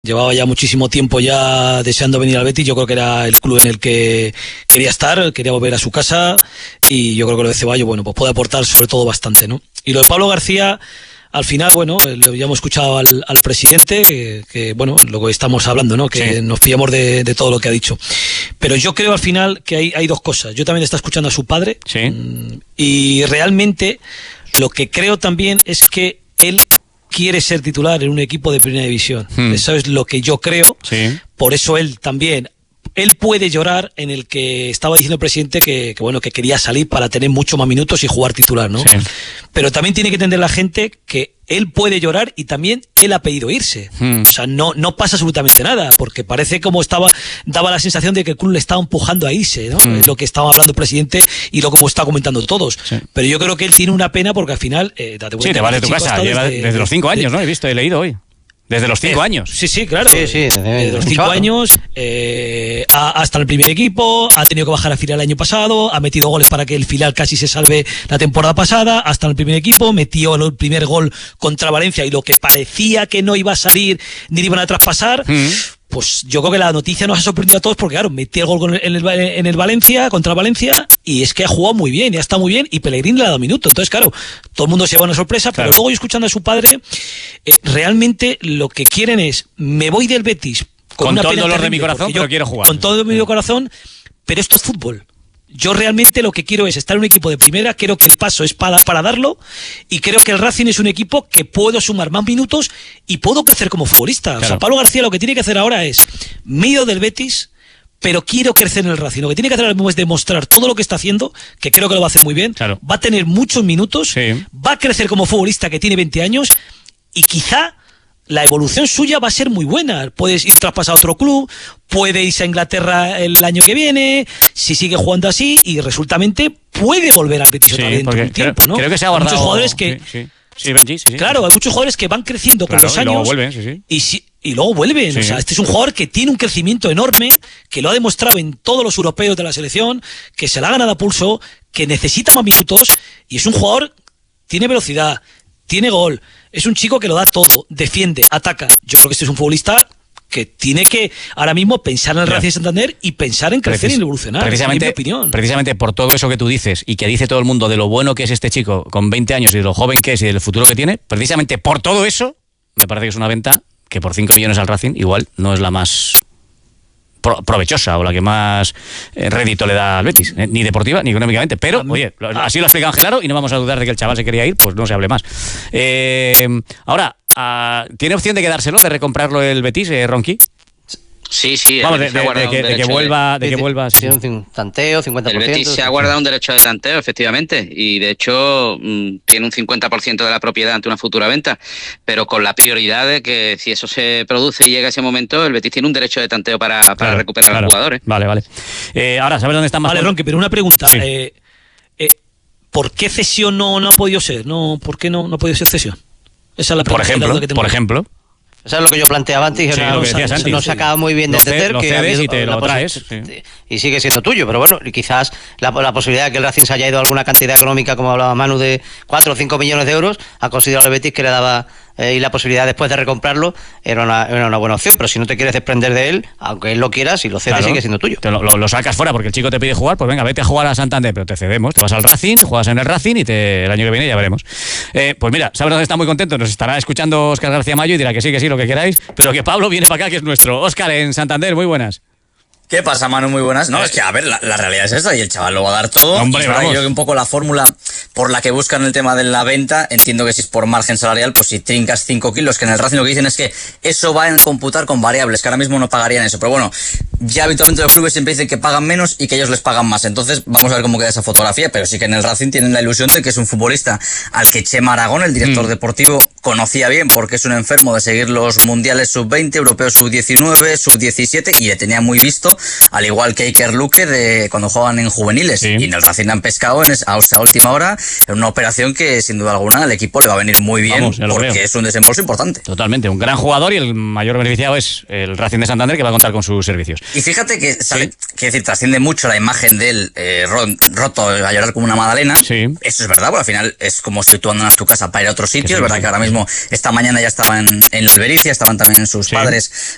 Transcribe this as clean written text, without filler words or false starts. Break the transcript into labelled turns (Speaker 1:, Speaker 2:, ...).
Speaker 1: Llevaba ya muchísimo tiempo ya deseando venir al Betis. Yo creo que era el club en el que quería estar, quería volver a su casa, y yo creo que lo de Ceballos, bueno, pues puede aportar sobre todo bastante, ¿no? Y lo de Pablo García, al final, bueno, ya hemos escuchado al presidente, que bueno, lo que estamos hablando, ¿no? Que sí, nos fiamos de todo lo que ha dicho. Pero yo creo al final que hay dos cosas. Yo también está escuchando a su padre, sí, y realmente lo que creo también es que él quiere ser titular en un equipo de primera división. Eso es lo que yo creo. Sí. Por eso él también, él puede llorar en el que estaba diciendo el presidente que bueno, que quería salir para tener mucho más minutos y jugar titular, ¿no? Sí. Pero también tiene que entender la gente que él puede llorar y también él ha pedido irse. O sea, no pasa absolutamente nada, porque parece como daba la sensación de que el club le estaba empujando a irse, ¿no? Es lo que estaba hablando el presidente y lo como está comentando todos. Sí. Pero yo creo que él tiene una pena porque al final, date cuenta,
Speaker 2: sí, te vas de tu casa, lleva desde los 5 años, ¿no? He leído hoy. Desde los 5 años.
Speaker 1: Sí, claro. Sí, desde los 5 años, hasta el primer equipo, ha tenido que bajar a filial el año pasado, ha metido goles para que el filial casi se salve la temporada pasada, hasta el primer equipo, metió el primer gol contra Valencia y lo que parecía que no iba a salir ni le iban a traspasar. Pues yo creo que la noticia nos ha sorprendido a todos porque, claro, metió el gol en el Valencia, contra Valencia, y es que ha jugado muy bien, y ha estado muy bien, y Pellegrini le ha dado minuto. Entonces, claro, todo el mundo se lleva una sorpresa, claro. Pero luego yo escuchando a su padre, realmente lo que quieren es, me voy del Betis
Speaker 2: con todo el dolor de mi corazón, pero quiero jugar.
Speaker 1: Con todo mi corazón, pero esto es fútbol. Yo realmente lo que quiero es estar en un equipo de primera, creo que el paso es para darlo, y creo que el Racing es un equipo que puedo sumar más minutos y puedo crecer como futbolista. Claro. O sea, Pablo García lo que tiene que hacer ahora es, me he ido del Betis, pero quiero crecer en el Racing. Lo que tiene que hacer ahora mismo es demostrar todo lo que está haciendo, que creo que lo va a hacer muy bien, claro. Va a tener muchos minutos, sí, va a crecer como futbolista que tiene 20 años, y quizá la evolución suya va a ser muy buena. Puedes ir traspasado a otro club, puede irse a Inglaterra el año que viene, si sigue jugando así, y resultamente puede volver al Betis otra vez dentro de un tiempo, ¿no?
Speaker 2: Creo que se ha guardado.
Speaker 1: Muchos jugadores que...
Speaker 2: Sí, Benji, sí.
Speaker 1: Claro, hay muchos jugadores que van creciendo con los años.
Speaker 2: Y luego vuelven,
Speaker 1: y luego vuelven. Sí. O sea, este es un jugador que tiene un crecimiento enorme, que lo ha demostrado en todos los europeos de la selección, que se la ha ganado a pulso, que necesita más minutos, y es un jugador, tiene velocidad, tiene gol, es un chico que lo da todo, defiende, ataca. Yo creo que este es un futbolista que tiene que ahora mismo pensar en el Racing de Santander y pensar en crecer y en evolucionar.
Speaker 2: Precisamente por todo eso que tú dices y que dice todo el mundo de lo bueno que es este chico con 20 años y de lo joven que es y del futuro que tiene, precisamente por todo eso, me parece que es una venta que por 5 millones al Racing igual no es la más provechosa o la que más rédito le da al Betis, ni deportiva ni económicamente, pero oye, así lo ha explicado Genaro y no vamos a dudar de que el chaval se quería ir, pues no se hable más. Ahora, ¿tiene opción de quedárselo, de recomprarlo el Betis, Ronqui?
Speaker 3: Sí.
Speaker 2: Vamos, de que vuelva.
Speaker 4: Sí, un tanteo, 50%.
Speaker 3: El Betis se ha guardado un derecho de tanteo, efectivamente, y de hecho tiene un 50% de la propiedad ante una futura venta, pero con la prioridad de que si eso se produce y llega ese momento, el Betis tiene un derecho de tanteo para recuperar al jugador.
Speaker 2: Vale. Ahora, ¿sabes dónde está más?
Speaker 1: Vale, Ronqui, pero una pregunta. Sí. ¿Por qué cesión no ha podido ser? ¿Por qué no ha podido ser cesión? Esa es la pregunta.
Speaker 2: Por ejemplo.
Speaker 4: Eso es lo que yo planteaba antes, y no se acaba muy bien de entender que
Speaker 2: cedes y te lo traes.
Speaker 4: Y sigue siendo tuyo, pero bueno, quizás la posibilidad de que el Racing se haya ido a alguna cantidad económica, como hablaba Manu, de 4 o 5 millones de euros, ha considerado el Betis que le daba, y la posibilidad después de recomprarlo era una buena opción, pero si no te quieres desprender de él, aunque él lo quiera, si lo cedes, sigue siendo tuyo.
Speaker 2: Lo sacas fuera porque el chico te pide jugar, pues venga, vete a jugar a Santander, pero te cedemos, te vas al Racing, juegas en el Racing y el año que viene ya veremos. Pues mira, ¿sabes dónde está muy contento? Nos estará escuchando Óscar García Mayo y dirá que sí, lo que queráis, pero que Pablo viene para acá, que es nuestro. Óscar, en Santander, muy buenas.
Speaker 5: ¿Qué pasa, Manu? Muy buenas. No, es que, a ver, la realidad es esta y el chaval lo va a dar todo.
Speaker 2: Hombre,
Speaker 5: yo creo que un poco la fórmula por la que buscan el tema de la venta, entiendo que si es por margen salarial, pues si trincas 5 kilos, que en el Racing lo que dicen es que eso va a computar con variables, que ahora mismo no pagarían eso. Pero bueno, ya habitualmente los clubes siempre dicen que pagan menos y que ellos les pagan más. Entonces, vamos a ver cómo queda esa fotografía, pero sí que en el Racing tienen la ilusión de que es un futbolista al que Chema Aragón, el director deportivo, conocía bien porque es un enfermo de seguir los mundiales sub-20, europeos sub-19, sub-17 y le tenía muy visto, al igual que Iker Luque de cuando juegan en juveniles. Y en el Racing han pescado a última hora en una operación que sin duda alguna al equipo le va a venir muy bien, porque es un desembolso importante.
Speaker 2: Totalmente, un gran jugador y el mayor beneficiado es el Racing de Santander, que va a contar con sus servicios.
Speaker 5: Y fíjate que trasciende mucho la imagen de él roto a llorar como una magdalena. Eso es verdad, porque al final es como si tú abandonas tu casa para ir a otro sitio. Es verdad que ahora mismo esta mañana ya estaban en la Albericia, estaban también sus padres